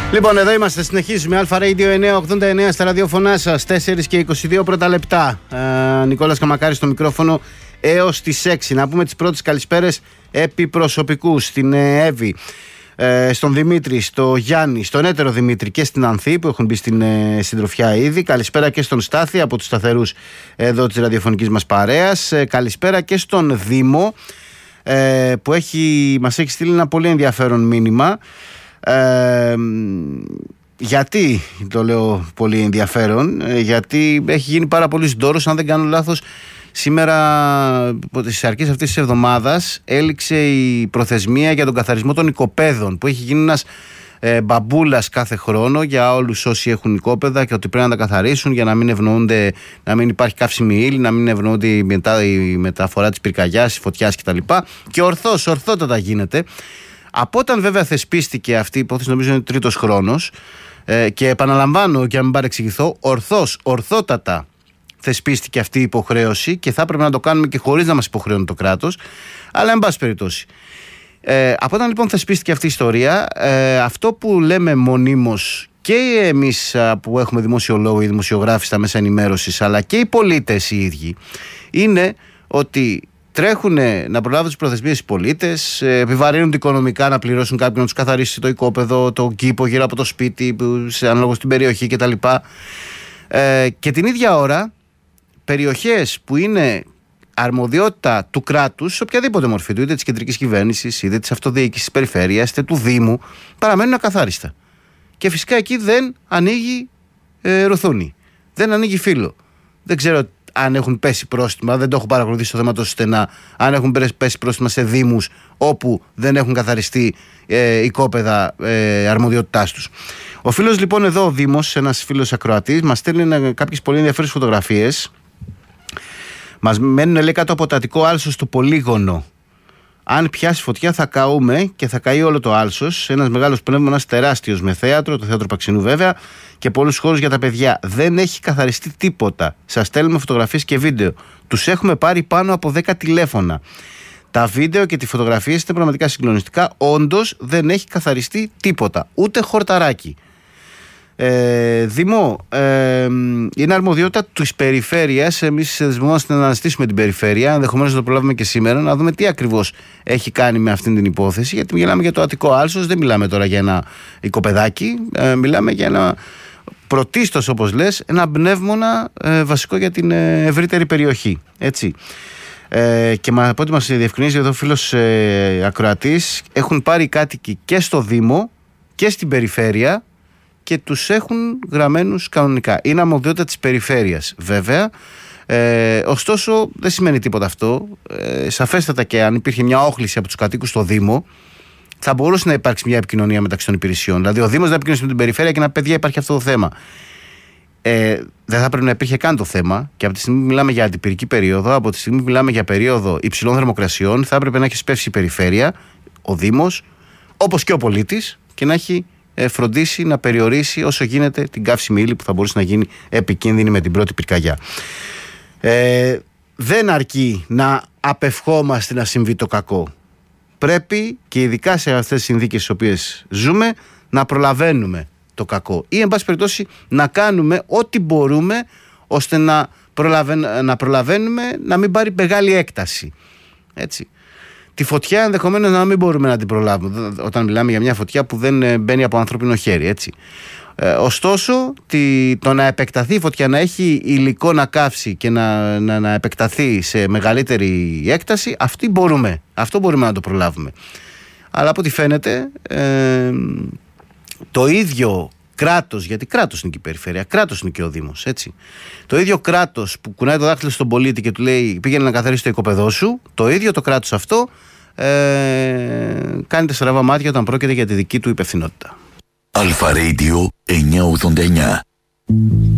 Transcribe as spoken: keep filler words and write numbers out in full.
Λοιπόν, εδώ είμαστε, συνεχίζουμε. Αλφα Radio εννιακόσια ογδόντα εννέα στα ραδιόφωνά σας, τέσσερα και είκοσι δύο πρώτα λεπτά. Ε, Νικόλας Καμακάρης στο μικρόφωνο έως τις έξι. Να πούμε τις πρώτες καλησπέρες επί προσωπικού στην ε, Εύη, ε, στον Δημήτρη, στο Γιάννη, στον έτερο Δημήτρη και στην Ανθή που έχουν μπει στην ε, συντροφιά ήδη. Καλησπέρα και στον Στάθη από τους σταθερούς εδώ της ραδιοφωνικής μας παρέας. Ε, καλησπέρα και στον Δήμο ε, που έχει, μας έχει στείλει ένα πολύ ενδιαφέρον μήνυμα. Ε, γιατί το λέω πολύ ενδιαφέρον? ε, Γιατί έχει γίνει πάρα πολύ ντόρος. Αν δεν κάνω λάθος, σήμερα στις αρχές αυτής της εβδομάδας έληξε η προθεσμία για τον καθαρισμό των οικοπαίδων, που έχει γίνει ένας ε, μπαμπούλας κάθε χρόνο για όλους όσοι έχουν οικόπεδα και ότι πρέπει να τα καθαρίσουν για να μην ευνοούνται, να μην υπάρχει καύσιμη ύλη, να μην ευνοούνται η, μετα, η μεταφορά της πυρκαγιάς, η φωτιάς κτλ. Και ορθώς, ορθότατα γίνεται. Από όταν βέβαια θεσπίστηκε αυτή η υπόθεση, νομίζω είναι τρίτος χρόνος, ε, και επαναλαμβάνω και να μην παρεξηγηθώ, ορθώς, ορθότατα θεσπίστηκε αυτή η υποχρέωση και θα έπρεπε να το κάνουμε και χωρίς να μας υποχρεώνει το κράτος, αλλά εν πάση περιπτώσει. Ε, από όταν λοιπόν θεσπίστηκε αυτή η ιστορία, ε, αυτό που λέμε μονίμως και εμείς που έχουμε δημοσιολόγοι, οι δημοσιογράφοι στα μέσα ενημέρωσης, αλλά και οι πολίτες οι ίδιοι, είναι ότι τρέχουν να προλάβουν τις προθεσμίες οι πολίτες, επιβαρύνονται οικονομικά να πληρώσουν κάποιον να τους καθαρίσει το οικόπεδο, το κήπο γύρω από το σπίτι, ανάλογα στην περιοχή κτλ. Ε, και την ίδια ώρα, περιοχές που είναι αρμοδιότητα του κράτους, σε οποιαδήποτε μορφή του, είτε της κεντρικής κυβέρνησης, είτε της αυτοδιοίκησης της περιφέρειας, είτε του Δήμου, παραμένουν ακαθάριστα. Και φυσικά εκεί δεν ανοίγει ε, ρουθούνη, δεν ανοίγει φύλλο. Δεν ξέρω αν έχουν πέσει πρόστιμα, δεν το έχω παρακολουθήσει το θέμα τόσο στενά, αν έχουν πέσει πρόστιμα σε δήμους όπου δεν έχουν καθαριστεί ε, οικόπεδα ε, αρμοδιότητάς τους. Ο φίλος λοιπόν εδώ, ο Δήμος, ένας φίλος ακροατής, μας στέλνει κάποιες πολύ ενδιαφέρουσες φωτογραφίες. Μας μένουν, λέει, κάτω από το Αττικό άλσος του Πολύγωνο. Αν πιάσει φωτιά θα καούμε και θα καεί όλο το άλσος. Ένας μεγάλος πνεύμονας, τεράστιος, με θέατρο, το θέατρο Παξινού βέβαια, και πολλούς χώρους για τα παιδιά. Δεν έχει καθαριστεί τίποτα. Σας στέλνουμε φωτογραφίες και βίντεο. Τους έχουμε πάρει πάνω από δέκα τηλέφωνα. Τα βίντεο και τις φωτογραφίες είναι πραγματικά συγκλονιστικά. Όντως δεν έχει καθαριστεί τίποτα. Ούτε χορταράκι. Ε, Δημό, ε, είναι αρμοδιότητα της περιφέρειας. Εμείς δεσμευόμαστε να αναζητήσουμε την περιφέρεια, ενδεχομένως να το προλάβουμε και σήμερα, να δούμε τι ακριβώς έχει κάνει με αυτήν την υπόθεση. Γιατί μιλάμε για το Αττικό άλσος, δεν μιλάμε τώρα για ένα οικοπεδάκι, ε, μιλάμε για ένα πρωτίστως, όπως λες, ένα πνεύμονα ε, βασικό για την ε, ευρύτερη περιοχή. Έτσι. Ε, και από ό,τι μας διευκρινίζει εδώ ο φίλος ε, ακροατής, έχουν πάρει κάτοικοι και στο Δήμο και στην περιφέρεια και τους έχουν γραμμένους κανονικά. Είναι αρμοδιότητα της περιφέρειας βέβαια, ε, ωστόσο δεν σημαίνει τίποτα αυτό. Ε, σαφέστατα και αν υπήρχε μια όχληση από τους κατοίκους στο Δήμο, θα μπορούσε να υπάρξει μια επικοινωνία μεταξύ των υπηρεσιών. Δηλαδή ο Δήμος να επικοινωνήσει με την περιφέρεια και να πει: παιδιά, υπάρχει αυτό το θέμα. Ε, δεν θα πρέπει να υπήρχε καν το θέμα, και από τη στιγμή που μιλάμε για αντιπυρική περίοδο, από τη στιγμή που μιλάμε για περίοδο υψηλών θερμοκρασιών, θα έπρεπε να έχει σπεύσει η περιφέρεια, ο Δήμος, όπως και ο πολίτης, και να έχει φροντίσει να περιορίσει όσο γίνεται την καύσιμη ύλη που θα μπορούσε να γίνει επικίνδυνη με την πρώτη πυρκαγιά. Ε, δεν αρκεί να απευχόμαστε να συμβεί το κακό. Πρέπει και ειδικά σε αυτές τις συνθήκες στις οποίες ζούμε να προλαβαίνουμε το κακό, ή εν πάση περιπτώσει να κάνουμε ό,τι μπορούμε ώστε να, προλαβαίν, να προλαβαίνουμε να μην πάρει μεγάλη έκταση. Έτσι. Τη φωτιά ενδεχομένως να μην μπορούμε να την προλάβουμε όταν μιλάμε για μια φωτιά που δεν μπαίνει από ανθρώπινο χέρι, έτσι. Ε, ωστόσο, τη, το να επεκταθεί η φωτιά, να έχει υλικό να καύσει και να, να, να επεκταθεί σε μεγαλύτερη έκταση, αυτή μπορούμε, αυτό μπορούμε να το προλάβουμε. Αλλά από ό,τι φαίνεται, ε, το ίδιο κράτος, γιατί κράτος είναι και η περιφέρεια, κράτος είναι και ο Δήμος, έτσι. Το ίδιο κράτος που κουνάει το δάχτυλο στον πολίτη και του λέει: πήγαινε να καθαρίσει το οικοπεδό σου, το ίδιο το κράτος αυτό ε, κάνει τα στραβά μάτια όταν πρόκειται για τη δική του υπευθυνότητα. Αλφα Radio εννιακόσια ογδόντα εννέα.